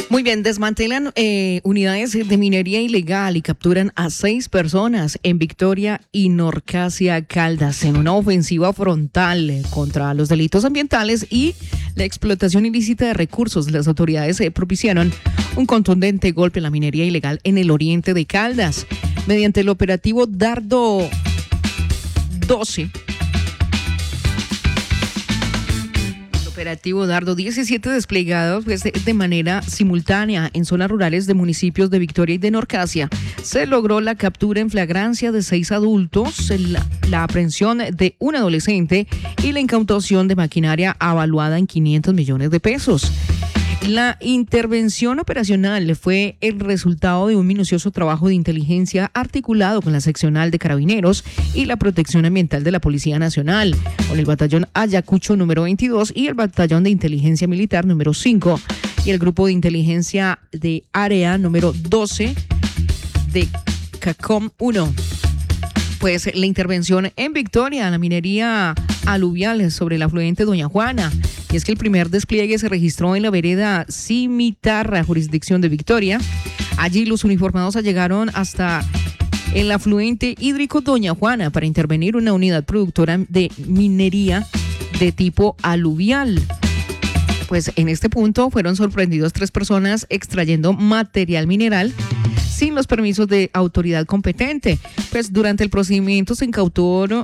Muy bien, desmantelan unidades de minería ilegal y capturan a 6 personas en Victoria y Norcasia, Caldas, en una ofensiva frontal contra los delitos ambientales y la explotación ilícita de recursos. Las autoridades propiciaron un contundente golpe a la minería ilegal en el oriente de Caldas mediante el operativo Dardo 12. Operativo Dardo 17 desplegados de manera simultánea en zonas rurales de municipios de Victoria y de Norcasia. Se logró la captura en flagrancia de 6 adultos, la aprehensión de un adolescente y la incautación de maquinaria avaluada en 500 millones de pesos. La intervención operacional fue el resultado de un minucioso trabajo de inteligencia articulado con la seccional de Carabineros y la Protección Ambiental de la Policía Nacional, con el batallón Ayacucho número 22 y el batallón de inteligencia militar número 5 y el grupo de inteligencia de área número 12 de CACOM 1. Pues la intervención en Victoria, la minería aluvial sobre el afluente Doña Juana. Y es que el primer despliegue se registró en la vereda Cimitarra, jurisdicción de Victoria. Allí los uniformados llegaron hasta el afluente hídrico Doña Juana para intervenir una unidad productora de minería de tipo aluvial. Pues en este punto fueron sorprendidos 3 personas extrayendo material mineral sin los permisos de autoridad competente. Pues durante el procedimiento se incautaron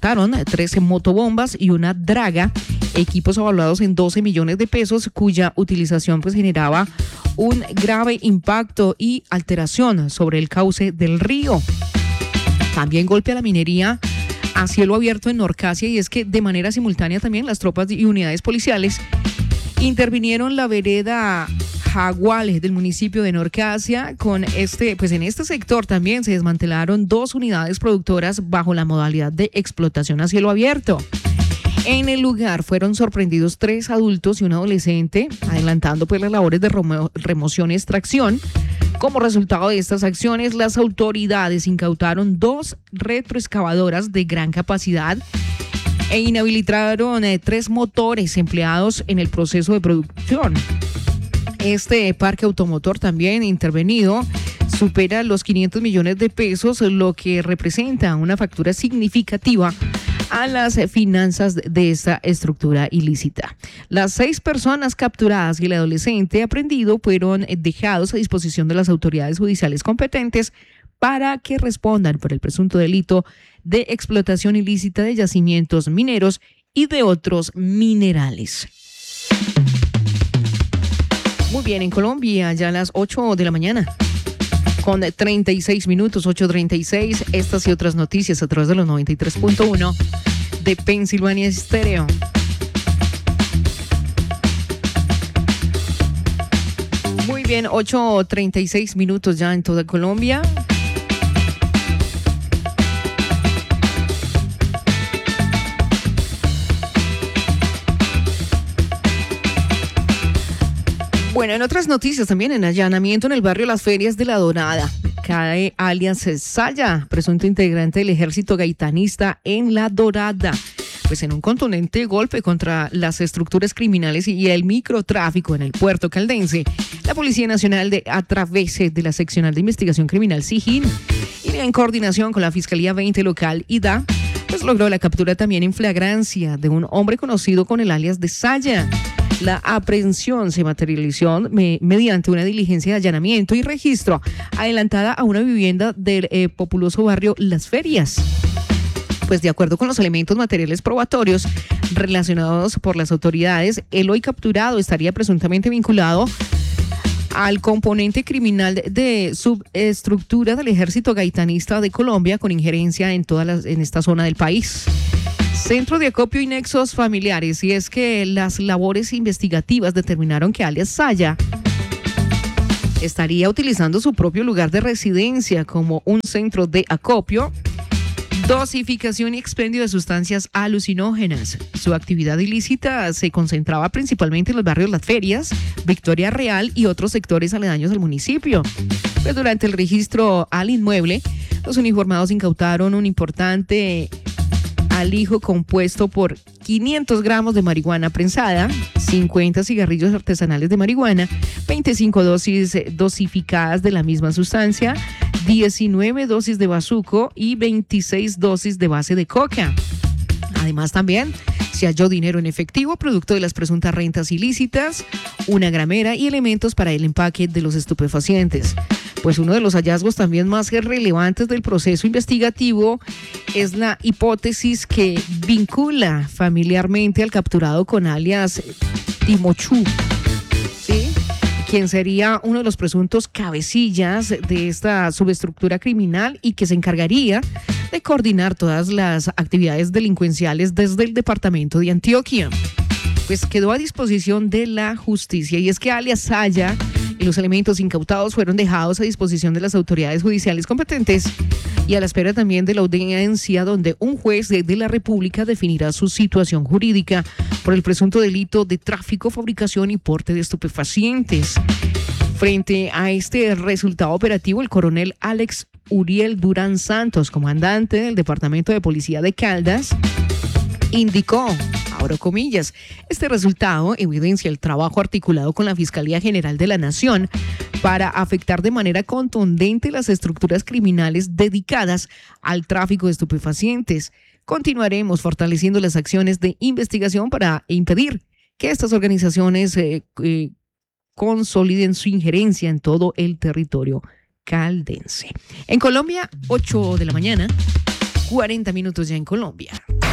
13 motobombas y una draga, equipos evaluados en 12 millones de pesos, cuya utilización pues generaba un grave impacto y alteración sobre el cauce del río. También golpe a la minería a cielo abierto en Norcasia, y es que de manera simultánea también las tropas y unidades policiales intervinieron la vereda Jaguales del municipio de Norcasia. En este sector también se desmantelaron 2 unidades productoras bajo la modalidad de explotación a cielo abierto. En el lugar fueron sorprendidos 3 adultos y un adolescente, adelantando pues las labores de remoción y extracción. Como resultado de estas acciones, las autoridades incautaron 2 retroexcavadoras de gran capacidad e inhabilitaron 3 motores empleados en el proceso de producción. Este parque automotor también intervenido supera los 500 millones de pesos, lo que representa una factura significativa a las finanzas de esta estructura ilícita. Las 6 personas capturadas y el adolescente aprehendido fueron dejados a disposición de las autoridades judiciales competentes para que respondan por el presunto delito de explotación ilícita de yacimientos mineros y de otros minerales. Muy bien, en Colombia ya a las 8 de la mañana, con 36 minutos, 8:36, estas y otras noticias a través de los 93.1 de Pensilvania Estéreo. Muy bien, 8:36 minutos ya en toda Colombia. Bueno, en otras noticias también, en allanamiento en el barrio Las Ferias de La Dorada, cae alias Saya, presunto integrante del ejército gaitanista en La Dorada. Pues en un contundente golpe contra las estructuras criminales y el microtráfico en el puerto caldense, la Policía Nacional a través de la Seccional de Investigación Criminal SIJIN y en coordinación con la Fiscalía 20 local IDA, pues logró la captura también en flagrancia de un hombre conocido con el alias de Saya. La aprehensión se materializó mediante una diligencia de allanamiento y registro adelantada a una vivienda del populoso barrio Las Ferias. Pues de acuerdo con los elementos materiales probatorios relacionados por las autoridades, el hoy capturado estaría presuntamente vinculado al componente criminal de subestructura del Ejército Gaitanista de Colombia, con injerencia en esta zona del país. Centro de acopio y nexos familiares, y es que las labores investigativas determinaron que alias Saya estaría utilizando su propio lugar de residencia como un centro de acopio, dosificación y expendio de sustancias alucinógenas. Su actividad ilícita se concentraba principalmente en los barrios Las Ferias, Victoria Real y otros sectores aledaños al municipio. Pues durante el registro al inmueble, los uniformados incautaron un importante alijo compuesto por 500 gramos de marihuana prensada, 50 cigarrillos artesanales de marihuana, 25 dosis dosificadas de la misma sustancia, 19 dosis de bazuco y 26 dosis de base de coca. Además, también se halló dinero en efectivo, producto de las presuntas rentas ilícitas, una gramera y elementos para el empaque de los estupefacientes. Pues uno de los hallazgos también más relevantes del proceso investigativo es la hipótesis que vincula familiarmente al capturado con alias Timochú, ¿sí?, quien sería uno de los presuntos cabecillas de esta subestructura criminal y que se encargaría de coordinar todas las actividades delincuenciales desde el departamento de Antioquia. Pues quedó a disposición de la justicia, y es que alias Saya y los elementos incautados fueron dejados a disposición de las autoridades judiciales competentes y a la espera también de la audiencia donde un juez de la República definirá su situación jurídica por el presunto delito de tráfico, fabricación y porte de estupefacientes. Frente a este resultado operativo, el coronel Alex Uriel Durán Santos, comandante del Departamento de Policía de Caldas, indicó, abro comillas, este resultado evidencia el trabajo articulado con la Fiscalía General de la Nación para afectar de manera contundente las estructuras criminales dedicadas al tráfico de estupefacientes. Continuaremos fortaleciendo las acciones de investigación para impedir que estas organizaciones consoliden su injerencia en todo el territorio caldense. En Colombia, 8 de la mañana, 40 minutos ya en Colombia.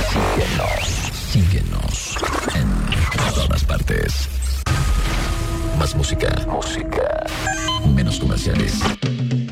Síguenos en todas partes. Más música. Menos comerciales.